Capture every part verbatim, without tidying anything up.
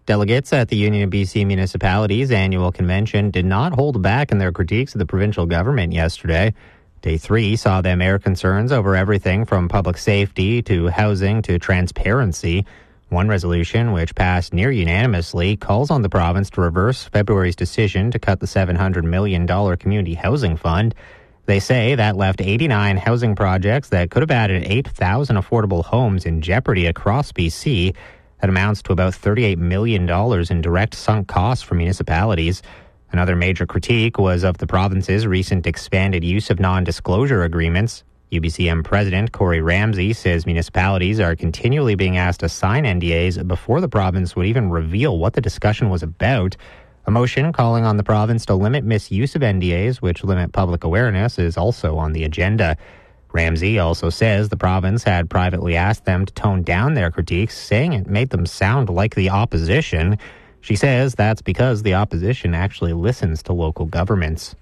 Delegates at the Union of B C Municipalities annual convention did not hold back in their critiques of the provincial government yesterday. Day three saw them air concerns over everything from public safety to housing to transparency. One resolution, which passed near unanimously, calls on the province to reverse February's decision to cut the seven hundred million dollars community housing fund. They say that left eighty-nine housing projects that could have added eight thousand affordable homes in jeopardy across B C. That amounts to about thirty-eight million dollars in direct sunk costs for municipalities. Another major critique was of the province's recent expanded use of non-disclosure agreements. U B C M President Corey Ramsey says municipalities are continually being asked to sign N D As before the province would even reveal what the discussion was about. A motion calling on the province to limit misuse of N D As, which limit public awareness, is also on the agenda. Ramsey also says the province had privately asked them to tone down their critiques, saying it made them sound like the opposition. She says that's because the opposition actually listens to local governments.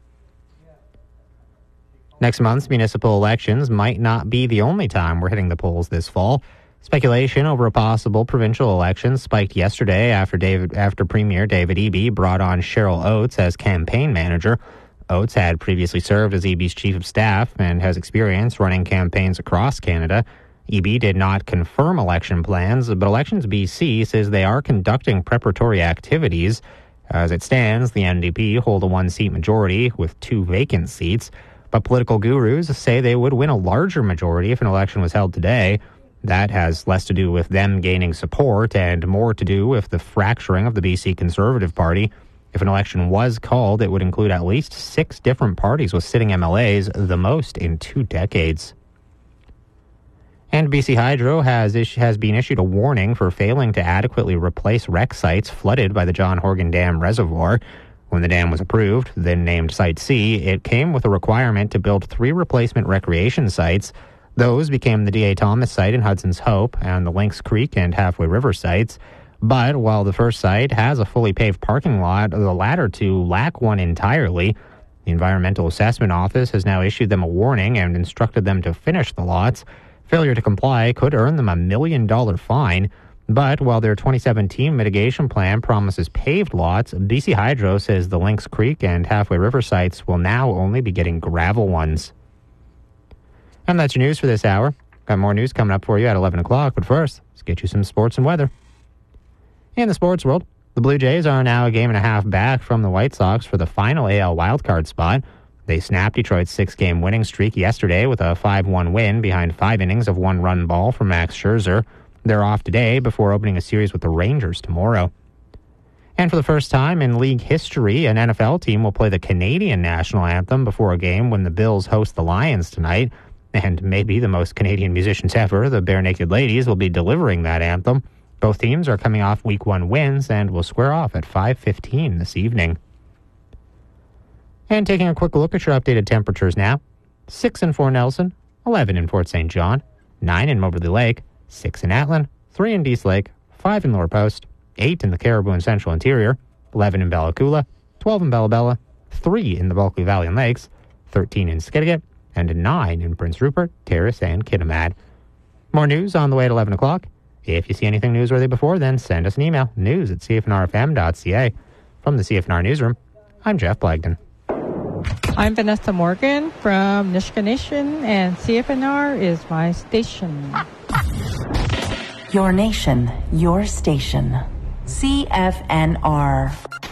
Next month's municipal elections might not be the only time we're hitting the polls this fall. Speculation over a possible provincial election spiked yesterday after David, after Premier David Eby brought on Cheryl Oates as campaign manager. Oates had previously served as Eby's chief of staff and has experience running campaigns across Canada. Eby did not confirm election plans, but Elections B C says they are conducting preparatory activities. As it stands, the N D P hold a one-seat majority with two vacant seats, but political gurus say they would win a larger majority if an election was held today. That has less to do with them gaining support and more to do with the fracturing of the B C Conservative Party. If an election was called, it would include at least six different parties with sitting M L As, the most in two decades. And B C Hydro has is- has been issued a warning for failing to adequately replace wreck sites flooded by the John Horgan Dam reservoir. When the dam was approved, then named Site C, it came with a requirement to build three replacement recreation sites. Those became the D A Thomas site in Hudson's Hope and the Lynx Creek and Halfway River sites. But while the first site has a fully paved parking lot, the latter two lack one entirely. The Environmental Assessment Office has now issued them a warning and instructed them to finish the lots. Failure to comply could earn them a million dollar fine. But while their twenty seventeen mitigation plan promises paved lots, B C Hydro says the Lynx Creek and Halfway River sites will now only be getting gravel ones. And that's your news for this hour. Got more news coming up for you at eleven o'clock, but first, let's get you some sports and weather. In the sports world, the Blue Jays are now a game and a half back from the White Sox for the final A L wildcard spot. They snapped Detroit's six-game winning streak yesterday with a five one win behind five innings of one-run ball from Max Scherzer. They're off today before opening a series with the Rangers tomorrow. And for the first time in league history, an N F L team will play the Canadian national anthem before a game when the Bills host the Lions tonight. And maybe the most Canadian musicians ever, the Bare Naked Ladies, will be delivering that anthem. Both teams are coming off week one wins and will square off at five fifteen this evening. And taking a quick look at your updated temperatures now. six in Fort Nelson, eleven in Fort Saint John, nine in Moberly Lake, six in Atlin, three in Dease Lake, five in Lower Post, eight in the Caribou and Central Interior, eleven in Bella Coola, twelve in Bella Bella, three in the Bulkley Valley and Lakes, thirteen in Skidegate, and nine in Prince Rupert, Terrace, and Kitimat. More news on the way at eleven o'clock. If you see anything newsworthy before then, send us an email, news at c f n r f m dot c a. From the C F N R Newsroom, I'm Jeff Blagden. I'm Vanessa Morgan from Nisga'a Nation, and C F N R is my station. Your nation, your station. C F N R.